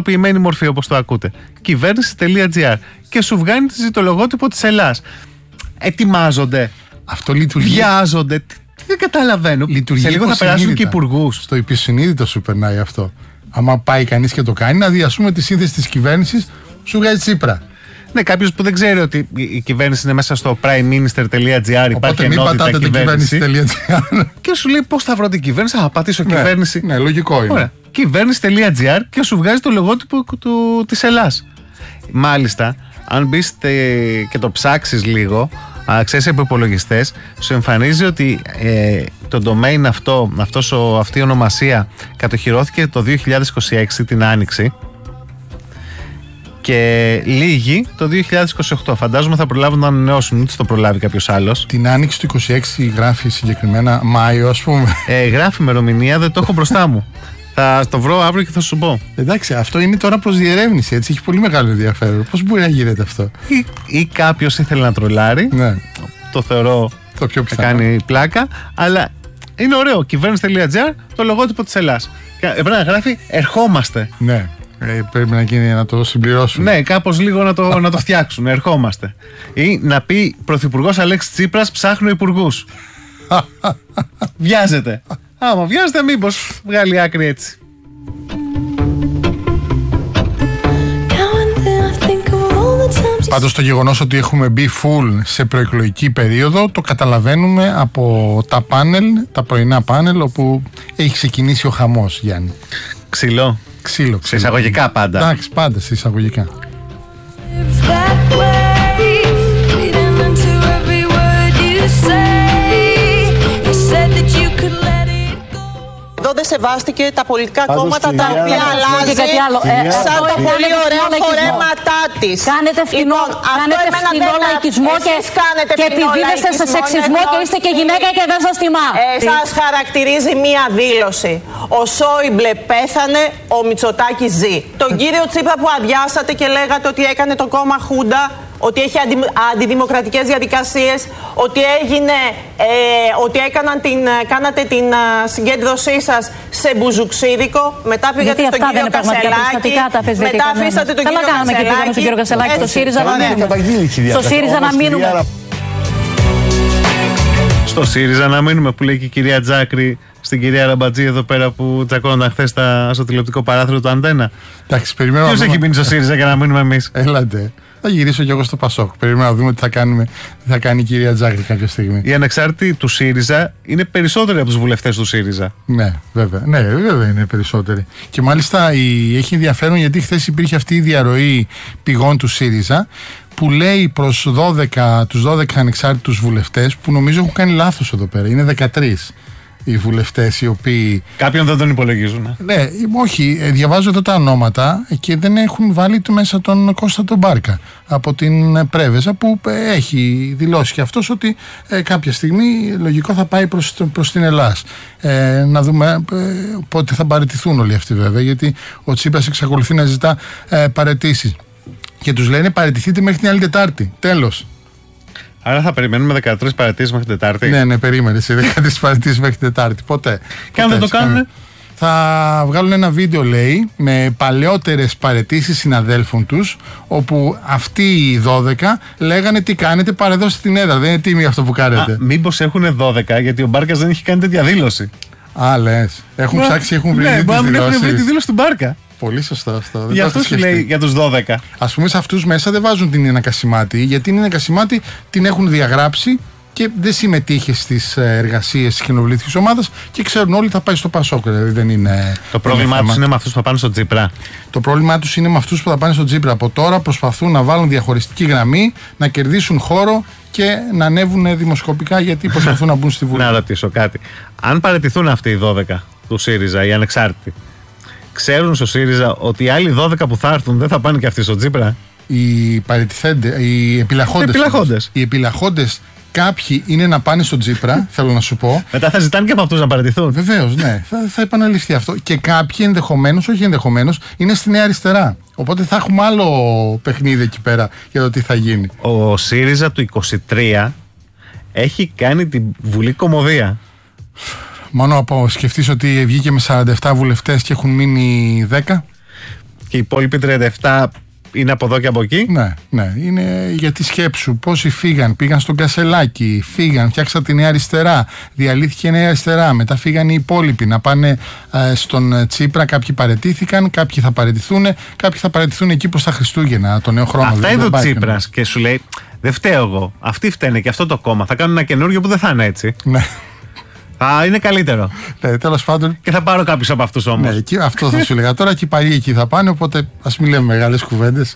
απλοποιημένη μορφή όπως το ακούτε. Κυβέρνηση.gr και σου βγάνει το λογότυπο της Ελλάς. Ετοιμάζονται. Αυτό λειτουργεί. Βιάζονται. Δεν καταλαβαίνω. Λειτουργεί. Σε λίγο θα περάσουν και υπουργούς. Στο υποσυνείδητο σου περνάει αυτό. Άμα πάει κανείς και το κάνει, να διασούμε τη σύνθεση της κυβέρνησης, σου βγάζει Τσίπρα. Ναι, κάποιος που δεν ξέρει ότι η κυβέρνηση είναι μέσα στο primeminister.gr, υπάρχει ενότητα κυβέρνηση. Και σου λέει πώς θα βρω την κυβέρνηση, θα πατήσω κυβέρνηση. Ναι, λογικό είναι. Ωραία. Κυβέρνηση.gr και σου βγάζει το λογότυπο της Ελλάς. Μάλιστα, αν μπεις και το ψάξεις λίγο, ξέρεις από υπολογιστές, σου εμφανίζει ότι το domain αυτή η ονομασία κατοχυρώθηκε το 2026 την Άνοιξη και λύγει το 2028. Φαντάζομαι θα προλάβουν να ανανεώσουν, ούτε το προλάβει κάποιος άλλος. Την Άνοιξη του 26 γράφει συγκεκριμένα Μάιο, ας πούμε. Γράφει ημερομηνία, δεν το έχω μπροστά μου. Θα το βρω αύριο και θα σου πω. Εντάξει, αυτό είναι τώρα προς διερεύνηση, έτσι. Έχει πολύ μεγάλο ενδιαφέρον. Πώς μπορεί να γίνεται αυτό? Ή κάποιος ήθελε να τρολάρει. Ναι. Το θεωρώ το πιο πιθανό. Κάνει πλάκα, αλλά είναι ωραίο. Κυβέρνηση.gr, το λογότυπο της Ελλάς. Πρέπει να γράφει ερχόμαστε. Ναι. Πρέπει να γίνει να το συμπληρώσουν. Ναι, κάπως λίγο να το φτιάξουν. Ερχόμαστε. Ή να πει Πρωθυπουργός Αλέξης Τσίπρας, ψάχνω υπουργούς. Βιάζεται. Άμα βιάζεται, μήπως βγάλει άκρη έτσι. Πάντως το γεγονός ότι έχουμε μπει full σε προεκλογική περίοδο το καταλαβαίνουμε από τα πρωινά πάνελ όπου έχει ξεκινήσει ο χαμός, Γιάννη. Ξύλο. Σε εισαγωγικά πάντα. Εντάξει, πάντα σε εισαγωγικά. Εδώ δεν σεβάστηκε τα πολιτικά κόμματα τα οποία αλλάζει σαν τα πολύ ωραία φορέματά της. Κάνετε φθηνό λαϊκισμό και επιδίδεστε σε σεξισμό και είστε και γυναίκα και δεν σας τιμά. Σας χαρακτηρίζει μία δήλωση. Ο Σόιμπλε πέθανε, ο Μητσοτάκης ζει. Τον κύριο Τσίπρα που αδειάσατε και λέγατε ότι έκανε το κόμμα Χούντα, ότι έχει αντιδημοκρατικές διαδικασίες, ότι κάνατε την συγκέντρωσή σας σε μπουζουξίδικο, μετά πήγατε στον κύριο Κασελάκη, μετά αφήσατε τον κύριο Κασελάκη, στο ΣΥΡΙΖΑ να μείνουμε. Στο ΣΥΡΙΖΑ να μείνουμε, που λέει και η κυρία Τζάκρη στην κυρία Ραμπατζή εδώ πέρα που τσακώνονταν χθες στο τηλεοπτικό παράθυρο του Αντένα. Ποιος έχει μείνει στο ΣΥΡΙΖΑ για να μείνουμε εμείς? Έλατε. Θα γυρίσω κι εγώ στο Πασόκ. Περιμένω να δούμε τι θα κάνει η κυρία Τζάκρη κάποια στιγμή. Οι ανεξάρτητοι του ΣΥΡΙΖΑ είναι περισσότεροι από τους βουλευτές του ΣΥΡΙΖΑ. Ναι, βέβαια. Ναι, βέβαια είναι περισσότεροι. Και μάλιστα έχει ενδιαφέρον γιατί χθες υπήρχε αυτή η διαρροή πηγών του ΣΥΡΙΖΑ που λέει προς τους 12 ανεξάρτητους βουλευτές που νομίζω έχουν κάνει λάθος εδώ πέρα. Είναι 13. Οι βουλευτές οι οποίοι. Κάποιον δεν τον υπολογίζουν. Ναι, όχι. Διαβάζω εδώ τα ονόματα και δεν έχουν βάλει μέσα τον Κώστα τον Μπάρκα από την Πρέβεζα που έχει δηλώσει και αυτός ότι κάποια στιγμή λογικό θα πάει προς την Ελλάς. Να δούμε πότε θα παραιτηθούν όλοι αυτοί βέβαια, γιατί ο Τσίπρας εξακολουθεί να ζητά παραιτήσεις. Και τους λένε παραιτηθείτε μέχρι την άλλη Τετάρτη. Τέλος. Άρα θα περιμένουμε 13 παραιτήσεις μέχρι Τετάρτη. Ναι, περίμενε. 13 παραιτήσεις μέχρι Τετάρτη. Ποτέ. Και αν δεν το κάνουν. Θα βγάλουν ένα βίντεο, λέει, με παλαιότερες παραιτήσεις συναδέλφων τους, όπου αυτοί οι 12 λέγανε τι κάνετε, παρεδώστε την έδρα. Δεν είναι τίμη αυτό που κάνετε. Μήπως έχουν 12, γιατί ο Μπάρκας δεν έχει κάνει τέτοια δήλωση. Λες. Έχουν ψάξει, έχουν βρει. Ναι, μπορεί να έχουν βρει τη δήλωση του Μπάρκα. Πολύ σωστό αυτό. Για αυτό σου λέει για τους 12. Ας πούμε, σε αυτούς μέσα δεν βάζουν την Νίνα Κασιμάτη, γιατί την Νίνα Κασιμάτη την έχουν διαγράψει και δεν συμμετείχε στις εργασίες της κοινοβουλευτικής ομάδας και ξέρουν όλοι θα πάει στο Πασόκ. Δηλαδή δεν είναι. Το πρόβλημά τους είναι με αυτούς που θα πάνε στο Τσίπρα. Το πρόβλημά τους είναι με αυτούς που θα πάνε στο Τσίπρα. Από τώρα προσπαθούν να βάλουν διαχωριστική γραμμή, να κερδίσουν χώρο και να ανέβουν δημοσκοπικά γιατί προσπαθούν να μπουν στη Βουλή. Να ρωτήσω κάτι. Αν παραιτηθούν αυτοί οι 12 του ΣΥΡΙΖΑ, οι ανεξάρτητοι, ξέρουν στο ΣΥΡΙΖΑ ότι οι άλλοι 12 που θα έρθουν δεν θα πάνε και αυτοί στο Τσίπρα? Οι επιλαχόντες. Οι επιλαχόντες κάποιοι είναι να πάνε στο Τσίπρα, θέλω να σου πω. Μετά θα ζητάνε και από αυτούς να παραιτηθούν. Βεβαίως, ναι. Θα επαναληφθεί αυτό. Και κάποιοι όχι ενδεχομένως, είναι στη Νέα Αριστερά. Οπότε θα έχουμε άλλο παιχνίδι εκεί πέρα για το τι θα γίνει. Ο ΣΥΡΙΖΑ του 23 έχει κάνει τη Βουλή κωμωδία. Μόνο από σκεφτείς ότι βγήκε με 47 βουλευτές και έχουν μείνει 10. και οι υπόλοιποι 37 είναι από εδώ και από εκεί. Ναι, είναι για τη σκέψου. Πόσοι πήγαν στον Κασελάκη, φτιάξαν τη Νέα Αριστερά, διαλύθηκε η Νέα Αριστερά, μετά φύγαν οι υπόλοιποι να πάνε στον Τσίπρα. Κάποιοι παραιτήθηκαν, κάποιοι θα παραιτηθούν, κάποιοι θα παραιτηθούν εκεί προς τα Χριστούγεννα, το νέο χρόνο. Αυτά είναι ο Τσίπρας και σου λέει: δεν φταίω εγώ. Αυτοί φταίνε και αυτό το κόμμα. Θα κάνουν ένα καινούριο που δεν θα είναι έτσι. Ναι. Θα είναι καλύτερο. Ναι, τέλος πάντων. Και θα πάρω κάποιους από αυτούς όμως. Ναι, αυτό θα σου έλεγα τώρα. Και οι παλιοί εκεί θα πάνε, οπότε ας μην λέμε μεγάλες κουβέντες.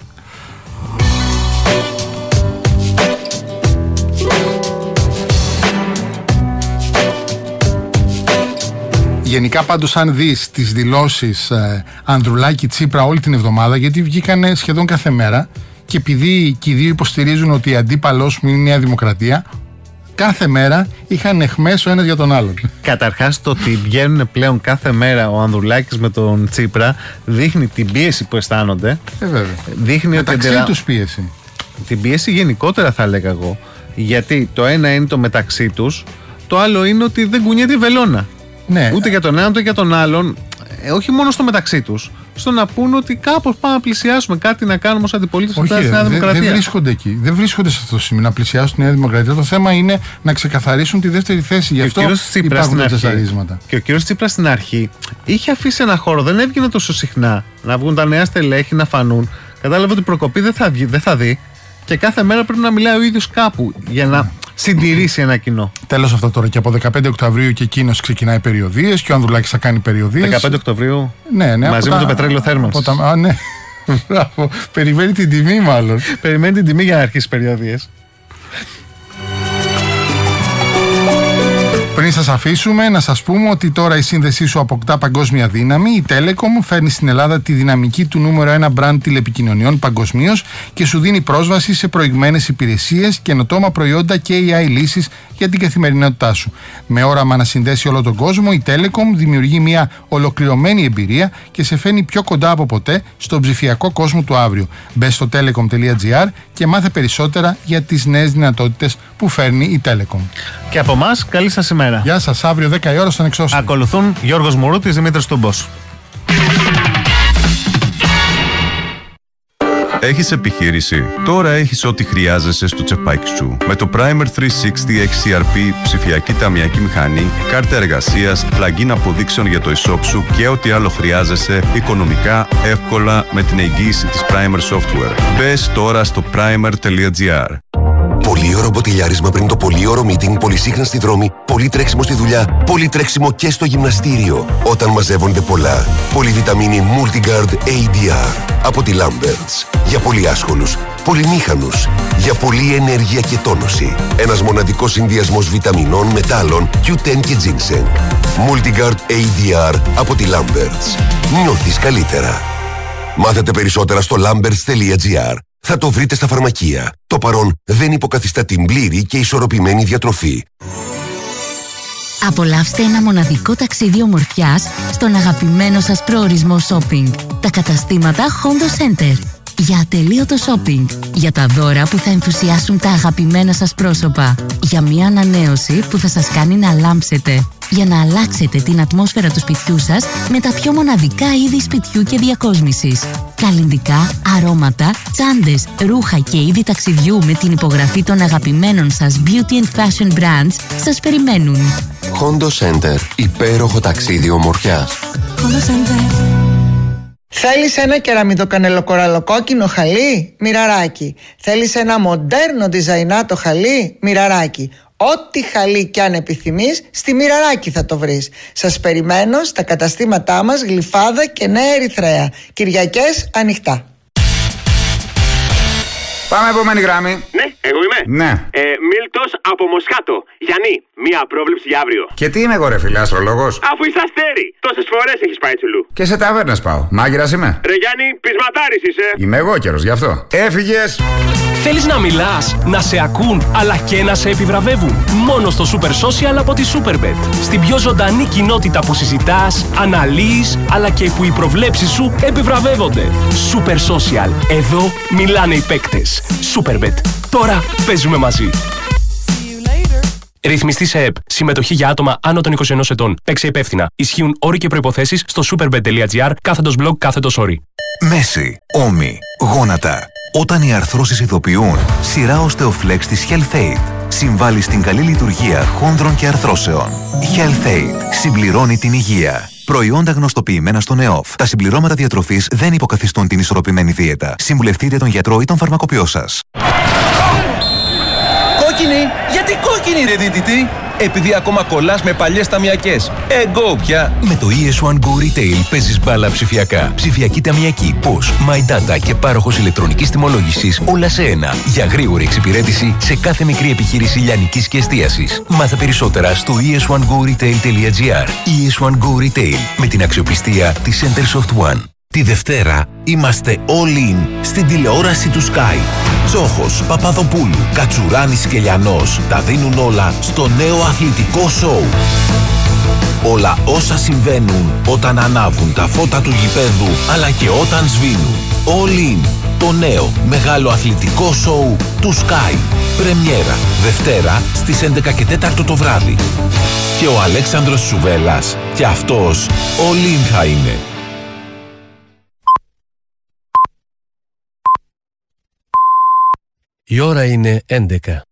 Γενικά πάντως αν δεις τις δηλώσεις Ανδρουλάκη Τσίπρα όλη την εβδομάδα, γιατί βγήκανε σχεδόν κάθε μέρα και επειδή και οι δύο υποστηρίζουν ότι η αντίπαλός μου είναι η Νέα Δημοκρατία, κάθε μέρα είχαν εχμές ο ένας για τον άλλον. Καταρχάς το ότι βγαίνουν πλέον κάθε μέρα ο Ανδρουλάκης με τον Τσίπρα δείχνει την πίεση που αισθάνονται. Βέβαια. Δείχνει μεταξύ τους πίεση. Την πίεση γενικότερα θα έλεγα εγώ. Γιατί το ένα είναι το μεταξύ τους, το άλλο είναι ότι δεν κουνιέται η βελόνα. Ναι. Ούτε για τον έναν ούτε για τον άλλον. Όχι μόνο στο μεταξύ τους. Στο να πούνε ότι κάπως πάμε να πλησιάσουμε κάτι να κάνουμε ως αντιπολίτευση στη Νέα Δημοκρατία. Δεν βρίσκονται εκεί. Δεν βρίσκονται σε αυτό το σημείο να πλησιάσουν τη Νέα Δημοκρατία. Το θέμα είναι να ξεκαθαρίσουν τη δεύτερη θέση. Γι' αυτό υπάρχουν τα τσαρίσματα. Και ο κύριος Τσίπρας στην αρχή είχε αφήσει ένα χώρο. Δεν έβγαινε τόσο συχνά να βγουν τα νέα στελέχη να φανούν. Κατάλαβε ότι προκοπή δεν θα δει. Και κάθε μέρα πρέπει να μιλάει ο ίδιος κάπου για να συντηρήσει ένα κοινό. Τέλος αυτό τώρα. Και από 15 Οκτωβρίου και εκείνος ξεκινάει περιοδίες και ο Ανδρουλάκης θα κάνει περιοδίες. 15 Οκτωβρίου. Ναι, μαζί με το πετρέλαιο θέρμανσης. Ναι. Περιμένει την τιμή, μάλλον. Περιμένει την τιμή για να αρχίσει περιοδίες. Πριν σας αφήσουμε, να σας πούμε ότι τώρα η σύνδεσή σου αποκτά παγκόσμια δύναμη. Η Telecom φέρνει στην Ελλάδα τη δυναμική του νούμερο 1 μπραντ τηλεπικοινωνιών παγκοσμίως και σου δίνει πρόσβαση σε προηγμένες υπηρεσίες, καινοτόμα προϊόντα και AI λύσεις για την καθημερινότητά σου. Με όραμα να συνδέσει όλο τον κόσμο, η Telecom δημιουργεί μια ολοκληρωμένη εμπειρία και σε φέρνει πιο κοντά από ποτέ στον ψηφιακό κόσμο του αύριο. Μπες στο telecom.gr και μάθε περισσότερα για τις νέες δυνατότητες που φέρνει η Telecom. Και από εμάς, καλή σας ημέρα. Γεια σας, αύριο 10 η ώρα στον Εξώστη. Ακολουθούν Γιώργος Μουρούτης, Δημήτρης Τούμπος. Έχεις επιχείρηση? Τώρα έχεις ό,τι χρειάζεσαι στο τσεπάκι σου. Με το Primer 360 XCRP, ψηφιακή ταμιακή μηχανή, κάρτα εργασίας, plugin αποδείξεων για το e-shop σου και ό,τι άλλο χρειάζεσαι οικονομικά, εύκολα με την εγγύηση της Primer Software. Μπες τώρα στο primer.gr. Πολύωρο μποτιλιάρισμα πριν το πολύωρο meeting, πολυσύχνα στη δρόμη, πολύ τρέξιμο στη δουλειά, πολύ τρέξιμο και στο γυμναστήριο. Όταν μαζεύονται πολλά. Πολυβιταμίνη Multigard ADR από τη Lamberts. Για πολύ άσχολους, πολυμήχανους. Για πολλή ενέργεια και τόνωση. Ένας μοναδικός συνδυασμός βιταμινών, μετάλλων, Q10 και ginseng. Multigard ADR από τη Lamberts. Νιώθεις καλύτερα. Μάθετε περισσότερα στο lamberts.gr. Θα το βρείτε στα φαρμακεία. Το παρόν δεν υποκαθιστά την πλήρη και ισορροπημένη διατροφή. Απολαύστε ένα μοναδικό ταξίδι ομορφιάς στον αγαπημένο σας προορισμό shopping. Τα καταστήματα Hondo Center. Για ατελείωτο shopping. Για τα δώρα που θα ενθουσιάσουν τα αγαπημένα σας πρόσωπα. Για μια ανανέωση που θα σας κάνει να λάμψετε. Για να αλλάξετε την ατμόσφαιρα του σπιτιού σας με τα πιο μοναδικά είδη σπιτιού και διακόσμησης. Καλλυντικά, αρώματα, τσάντες, ρούχα και είδη ταξιδιού με την υπογραφή των αγαπημένων σας beauty and fashion brands σας περιμένουν. Hondo Center. Υπέροχο ταξίδι ομορφιάς. Hondo Center. Θέλεις ένα κεραμιδοκανελοκοραλοκόκκινο χαλί? Μοιραράκι. Θέλεις ένα μοντέρνο διζαϊνάτο χαλί? Μοιραράκι. Ό,τι χαλί κι αν επιθυμείς, στη Μοιραράκι θα το βρεις. Σας περιμένω στα καταστήματά μας Γλυφάδα και Νέα Ερυθρέα. Κυριακές ανοιχτά. Πάμε επόμενη γράμμη. Ναι, εγώ είμαι. Ναι. Μίλτος από Μοσχάτο. Γιάννη, μία πρόβλεψη για αύριο. Και τι είμαι εγώ, ρε φίλε, αστρολόγος? Αφού είσαι αστέρι. Τόσες φορές έχεις πάει τσουλού. Και σε ταβέρνες πάω. Μάγειρας είμαι. Ρε Γιάννη, πεισματάρης είσαι. Είμαι εγώ καιρος, γι' αυτό. Έφυγες. Θέλεις να μιλάς, να σε ακούν, αλλά και να σε επιβραβεύουν? Μόνο στο Super Social από τη Superbet. Στην πιο ζωντανή κοινότητα που συζητάς, αναλύεις, αλλά και που οι προβλέψεις σου επιβραβεύονται. Super Social. Εδώ μιλάνε οι παίκτες. Superbet. Τώρα παίζουμε μαζί. Ρυθμιστή σε ΕΠ. Συμμετοχή για άτομα άνω των 21 ετών. Παίξε υπεύθυνα. Ισχύουν όροι και προϋποθέσεις στο superbet.gr/blog/όροι. Μέση, ώμοι, γόνατα. Όταν οι αρθρώσεις ειδοποιούν, σειρά Osteoflex της HealthAid συμβάλλει στην καλή λειτουργία χόνδρων και αρθρώσεων. HealthAid συμπληρώνει την υγεία. Προϊόντα γνωστοποιημένα στον ΕΟΦ. Τα συμπληρώματα διατροφής δεν υποκαθιστούν την ισορροπημένη δίαιτα. Συμβουλευτείτε τον γιατρό ή τον φαρμακοποιό σας. Κόκκινη! Γιατί κόκκινη ρε δίδυτη! Επειδή ακόμα κολλάς με παλιές ταμιακές. Go πια! Με το ES1 Go Retail παίζεις μπάλα ψηφιακά. Ψηφιακή ταμιακή, POS, My Data και πάροχος ηλεκτρονικής τιμολόγησης όλα σε ένα. Για γρήγορη εξυπηρέτηση σε κάθε μικρή επιχείρηση λιανικής και εστίασης. Μάθε περισσότερα στο es1goretail.gr. ES1 Go Retail με την αξιοπιστία της Centersoft One. Τη Δευτέρα είμαστε all in στην τηλεόραση του Sky. Τσόχος, Παπαδοπούλου, Κατσουράνης και Λιανός τα δίνουν όλα στο νέο αθλητικό σοου. Όλα όσα συμβαίνουν όταν ανάβουν τα φώτα του γηπέδου αλλά και όταν σβήνουν. All in, το νέο μεγάλο αθλητικό σοου του Sky. Πρεμιέρα Δευτέρα στις 11:04 το βράδυ. Και ο Αλέξανδρος Σουβέλλας και αυτός all in θα είναι. Η ώρα είναι 11.